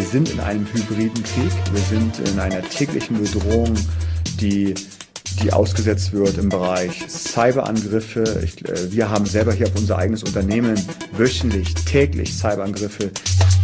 sind in einem hybriden Krieg. Wir sind in einer täglichen Bedrohung, die ausgesetzt wird im Bereich Cyberangriffe. Wir haben selber hier auf unser eigenes Unternehmen wöchentlich, täglich Cyberangriffe.